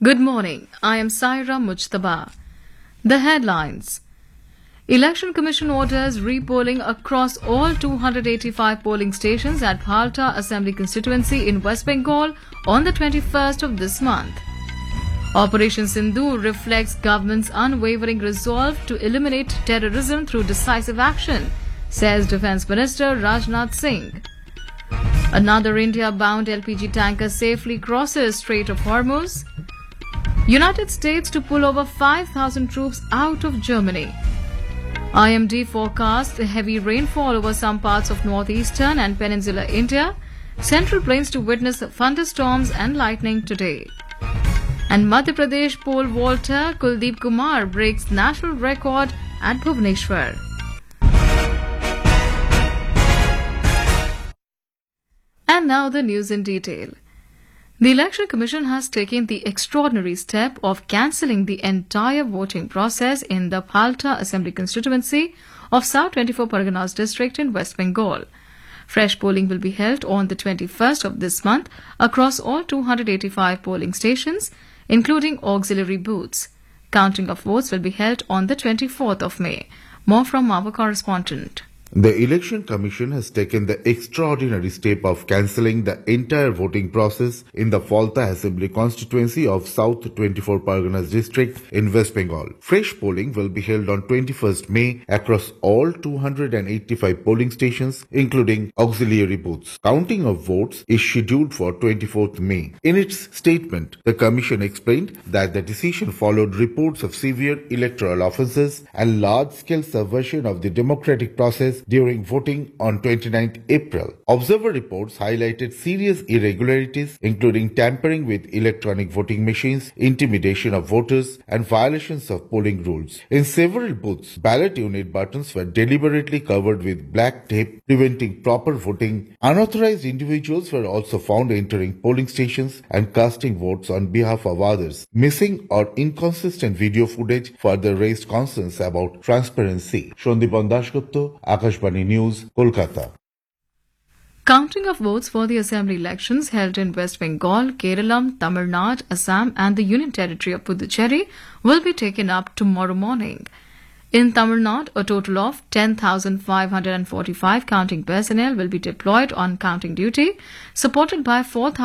Good morning. I am Saira Mujtaba. The headlines. Election Commission orders repolling across all 285 polling stations at Phalta Assembly constituency in West Bengal on the 21st of this month. Operation Sindoor reflects government's unwavering resolve to eliminate terrorism through decisive action, says Defence Minister Rajnath Singh. Another India-bound LPG tanker safely crosses Strait of Hormuz. United States to pull over 5,000 troops out of Germany. IMD forecasts heavy rainfall over some parts of northeastern and peninsular India. Central plains to witness thunderstorms and lightning today. And Madhya Pradesh pole vaulter Kuldeep Kumar breaks national record at Bhubaneswar. And now the news in detail. The Election Commission has taken the extraordinary step of cancelling the entire voting process in the Phalta Assembly constituency of South 24 Parganas district in West Bengal. Fresh polling will be held on the 21st of this month across all 285 polling stations, including auxiliary booths. Counting of votes will be held on the 24th of May. More from our correspondent. The Election Commission has taken the extraordinary step of cancelling the entire voting process in the Phalta Assembly constituency of South 24 Parganas district in West Bengal. Fresh polling will be held on 21st May across all 285 polling stations, including auxiliary booths. Counting of votes is scheduled for 24th May. In its statement, the Commission explained that the decision followed reports of severe electoral offences and large-scale subversion of the democratic process during voting on 29th April. Observer reports highlighted serious irregularities, including tampering with electronic voting machines, intimidation of voters, and violations of polling rules. In several booths, ballot unit buttons were deliberately covered with black tape, preventing proper voting. Unauthorized individuals were also found entering polling stations and casting votes on behalf of others. Missing or inconsistent video footage further raised concerns about transparency. Shondipan Dasgupta, Akashbani News, Kolkata. Counting of votes for the assembly elections held in West Bengal, Kerala, Tamil Nadu, Assam and the Union Territory of Puducherry will be taken up tomorrow morning. In Tamil Nadu, a total of 10,545 counting personnel will be deployed on counting duty, supported by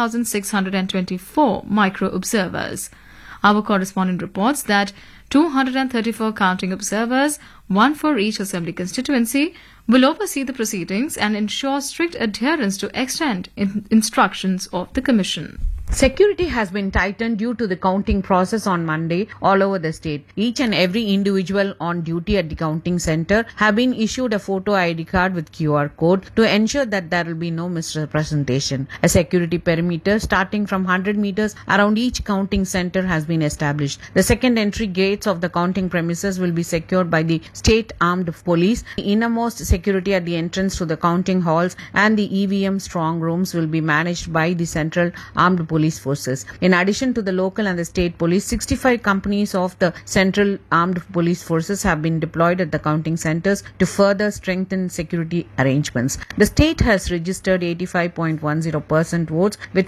4,624 micro-observers. Our correspondent reports that 234 counting observers, one for each assembly constituency, will oversee the proceedings and ensure strict adherence to extant instructions of the Commission. Security has been tightened due to the counting process on Monday all over the state. Each and every individual on duty at the counting center have been issued a photo ID card with QR code to ensure that there will be no misrepresentation. A security perimeter starting from 100 meters around each counting center has been established. The second entry gates of the counting premises will be secured by the state armed police. The innermost security at the entrance to the counting halls and the EVM strong rooms will be managed by the central armed police forces. In addition to the local and the state police, 65 companies of the central armed police forces have been deployed at the counting centers to further strengthen security arrangements. The state has registered 85.10% votes with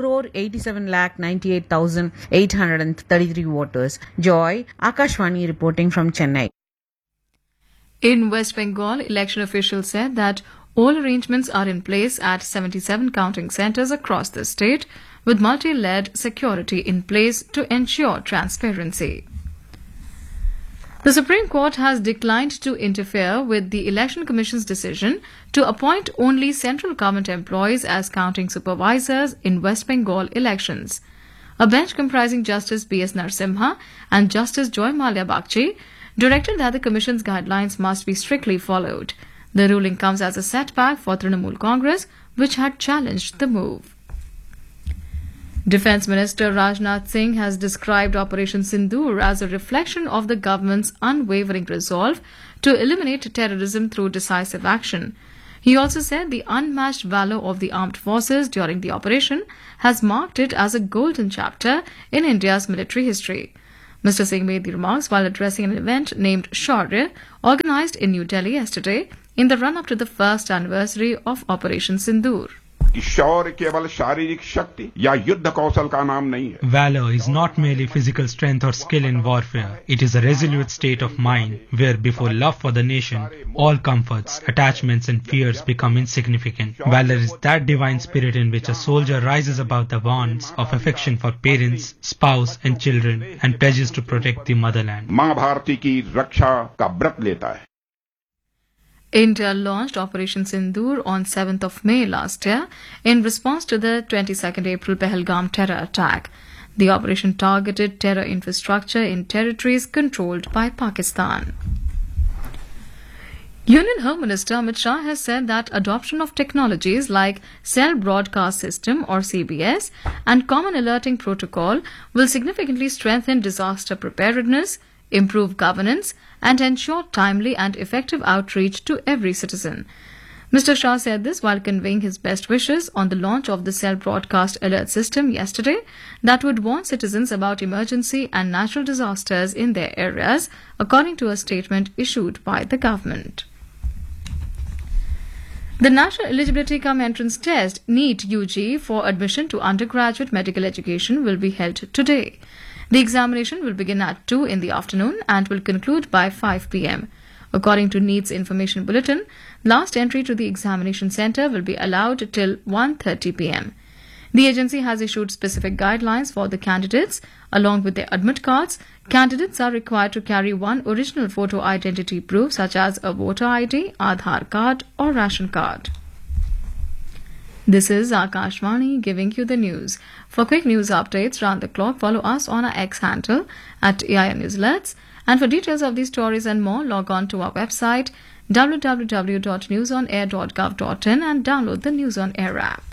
4,87,98,833 voters. Joy, Akashwani reporting from Chennai. In West Bengal, election officials said that all arrangements are in place at 77 counting centers across the state, with multi-layered security in place to ensure transparency. The Supreme Court has declined to interfere with the Election Commission's decision to appoint only central government employees as counting supervisors in West Bengal elections. A bench comprising Justice B.S. Narasimha and Justice Joy Malia Bagchi directed that the Commission's guidelines must be strictly followed. The ruling comes as a setback for Trinamool Congress, which had challenged the move. Defence Minister Rajnath Singh has described Operation Sindoor as a reflection of the government's unwavering resolve to eliminate terrorism through decisive action. He also said the unmatched valour of the armed forces during the operation has marked it as a golden chapter in India's military history. Mr. Singh made the remarks while addressing an event named Shaurya, organised in New Delhi yesterday in the run-up to the first anniversary of Operation Sindoor. कि शौर्य केवल शारीरिक शक्ति या युद्ध कौशल का नाम नहीं है. Valor is not merely physical strength or skill in warfare. It is a resolute state of mind where before love for the nation, all comforts, attachments and fears become insignificant. Valor is that divine spirit in which a soldier rises above the bonds of affection for parents, spouse and children and pledges to protect the motherland. माँ भारती की रक्षा का व्रत लेता है. India launched Operation Sindoor on 7th of May last year in response to the 22nd April Pahalgam terror attack. The operation targeted terror infrastructure in territories controlled by Pakistan. Union Home Minister Amit Shah has said that adoption of technologies like Cell Broadcast System or CBS and Common Alerting Protocol will significantly strengthen disaster preparedness, improve governance and ensure timely and effective outreach to every citizen. Mr. Shah said this while conveying his best wishes on the launch of the Cell Broadcast Alert System yesterday that would warn citizens about emergency and natural disasters in their areas, according to a statement issued by the government. The National Eligibility Cum Entrance Test, NEET UG, for admission to undergraduate medical education will be held today. The examination will begin at 2 in the afternoon and will conclude by 5 p.m. According to NEET's information bulletin, last entry to the examination centre will be allowed till 1:30 p.m. The agency has issued specific guidelines for the candidates. Along with their admit cards, candidates are required to carry one original photo identity proof such as a voter ID, Aadhaar card or ration card. This is Akashvani giving you the news. For quick news updates round the clock, follow us on our X handle at AIR News Alerts. And for details of these stories and more, log on to our website www.newsonair.gov.in and download the News on Air app.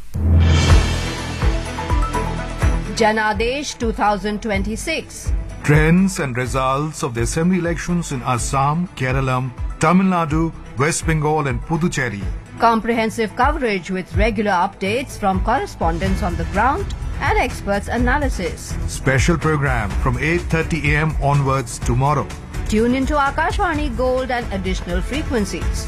Janadesh 2026. Trends and results of the assembly elections in Assam, Kerala, Tamil Nadu, West Bengal and Puducherry. Comprehensive coverage with regular updates from correspondents on the ground and experts' analysis. Special program from 8:30 a.m. onwards tomorrow. Tune into Akashvani Gold and additional frequencies.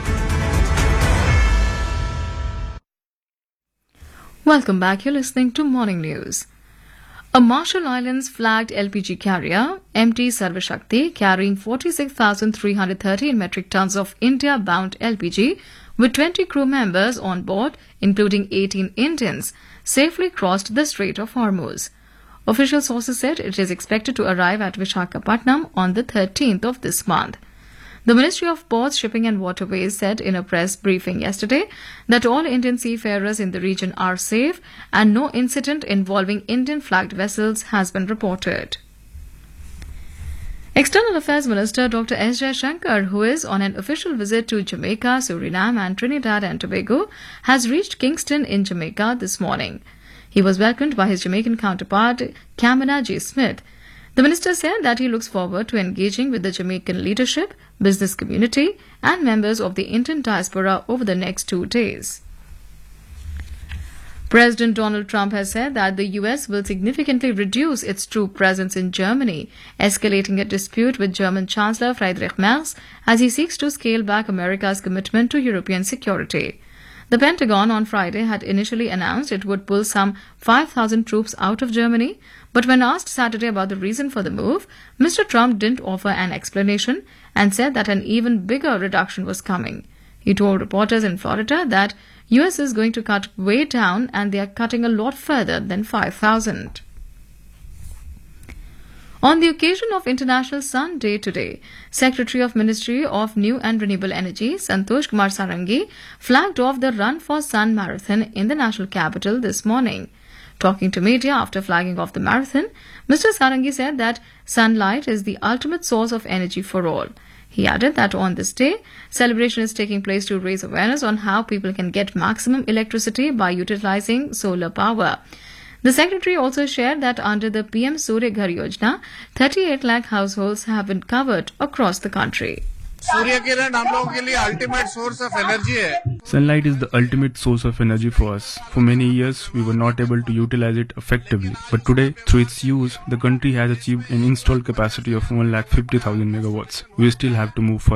Welcome back. You're listening to Morning News. A Marshall Islands flagged LPG carrier, MT Sarvashakti, carrying 46,313 metric tons of India-bound LPG with 20 crew members on board, including 18 Indians, safely crossed the Strait of Hormuz. Official sources said it is expected to arrive at Visakhapatnam on the 13th of this month. The Ministry of Ports, Shipping and Waterways said in a press briefing yesterday that all Indian seafarers in the region are safe and no incident involving Indian-flagged vessels has been reported. External Affairs Minister Dr. S. Jaishankar, who is on an official visit to Jamaica, Suriname and Trinidad and Tobago, has reached Kingston in Jamaica this morning. He was welcomed by his Jamaican counterpart, Kamina J. Smith. The minister said that he looks forward to engaging with the Jamaican leadership, business community and members of the Indian diaspora over the next 2 days. President Donald Trump has said that the U.S. will significantly reduce its troop presence in Germany, escalating a dispute with German Chancellor Friedrich Merz as he seeks to scale back America's commitment to European security. The Pentagon on Friday had initially announced it would pull some 5,000 troops out of Germany, but when asked Saturday about the reason for the move, Mr. Trump didn't offer an explanation and said that an even bigger reduction was coming. He told reporters in Florida that U.S. is going to cut way down and they are cutting a lot further than 5,000. On the occasion of International Sun Day today, Secretary of Ministry of New and Renewable Energy, Santosh Kumar Sarangi, flagged off the Run for Sun marathon in the national capital this morning. Talking to media after flagging off the marathon, Mr. Sarangi said that sunlight is the ultimate source of energy for all. He added that on this day, celebration is taking place to raise awareness on how people can get maximum electricity by utilizing solar power. The secretary also shared that under the PM Surya Ghar Yojana, 38 lakh households have been covered across the country. Surya Kiran हम लोगों के लिए ultimate source of energy है. Sunlight is the ultimate source of energy for us. For many years, we were not able to utilize it effectively. But today, through its use, the country has achieved an installed capacity of 1,50,000 megawatts. We still have to move further.